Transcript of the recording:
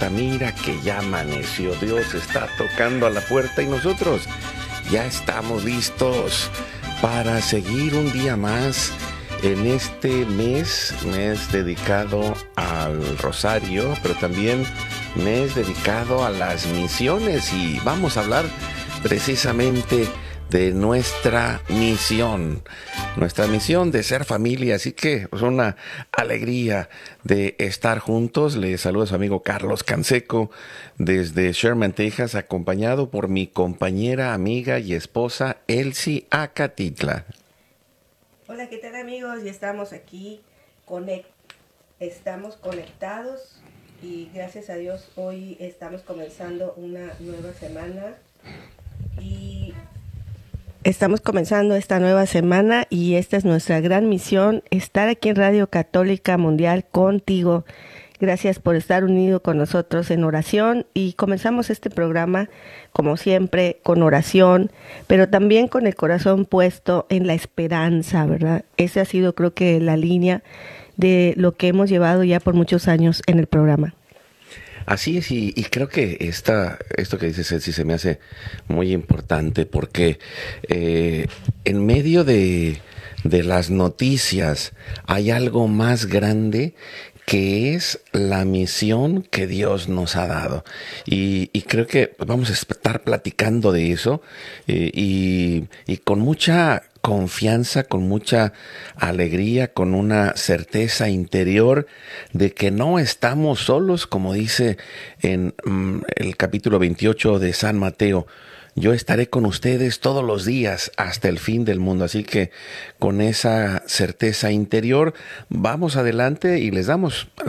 Mira que ya amaneció, Dios está tocando a la puerta y nosotros ya estamos listos para seguir un día más en este mes dedicado al Rosario, pero también mes dedicado a las misiones, y vamos a hablar precisamente de nuestra misión de ser familia. Así que es una alegría de estar juntos. Les saluda su amigo Carlos Canseco desde Sherman, Texas, acompañado por mi compañera, amiga y esposa Elsie Acatitla. Hola, ¿qué tal, amigos? Ya estamos aquí, estamos conectados y gracias a Dios hoy estamos comenzando una nueva semana y estamos comenzando esta nueva semana y esta es nuestra gran misión, estar aquí en Radio Católica Mundial contigo. Gracias por estar unido con nosotros en oración, y comenzamos este programa como siempre con oración, pero también con el corazón puesto en la esperanza, ¿verdad? Esa ha sido, creo que, la línea de lo que hemos llevado ya por muchos años en el programa. Así es, y creo que esto que dices, Elsie, se me hace muy importante porque en medio de las noticias hay algo más grande que es la misión que Dios nos ha dado. Y creo que vamos a estar platicando de eso y con mucha confianza, con mucha alegría, con una certeza interior de que no estamos solos, como dice en el capítulo 28 de San Mateo. Yo estaré con ustedes todos los días hasta el fin del mundo. Así que con esa certeza interior vamos adelante y les damos